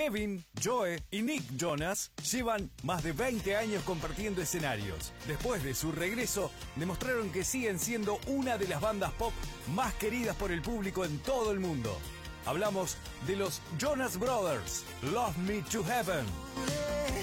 Kevin, Joe y Nick Jonas llevan más de 20 años compartiendo escenarios. Después de su regreso, demostraron que siguen siendo una de las bandas pop más queridas por el público en todo el mundo. Hablamos de los Jonas Brothers, Love Me to Heaven.